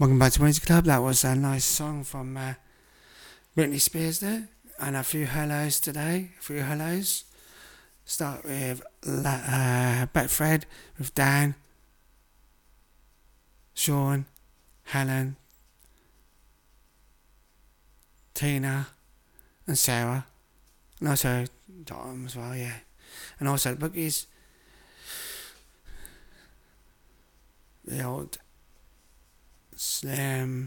Welcome back to Music Club. That was a nice song from Britney Spears there. And a few hellos today. A few hellos. Start with Betfred, with Dan, Sean, Helen, Tina, and Sarah. And also Tom as well, yeah. And also the Boogies. The old Slim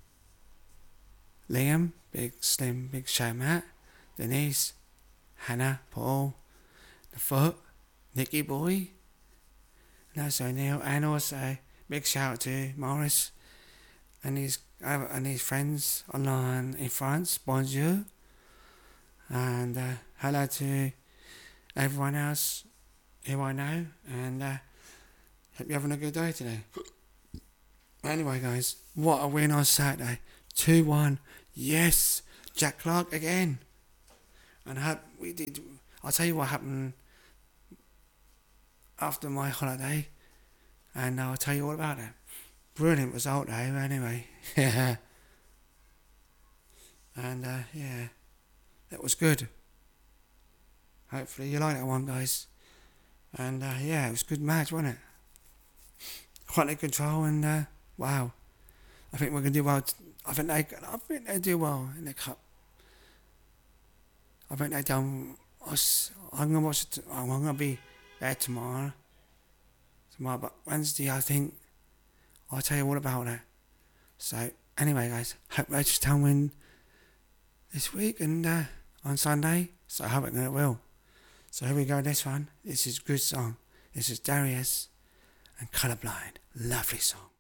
Liam, Big Slim, Big Show Matt, Denise, Hannah, Paul, The Foot, Nicky Boy, and also Neil, and also big shout out to Morris and his friends online in France. Bonjour, and hello to everyone else who I know, and hope you're having a good day today. Anyway, guys, what a win on Saturday. 2-1. Yes. Jack Clark again. And we did. I'll tell you what happened after my holiday. And I'll tell you all about it. Brilliant result, though, anyway. Yeah. And, yeah. That was good. Hopefully you like that one, guys. And, yeah, it was a good match, wasn't it? Quite in control and, wow. I think we're going to do well. I think they do well in the cup. I think they done us. I'm going to watch it. I'm going to be there tomorrow. But Wednesday, I think I'll tell you all about it. So, anyway, guys, hope Town win this week and on Sunday. So, I hope it will. So, here we go, this one. This is a good song. This is Darius and Colourblind. Lovely song.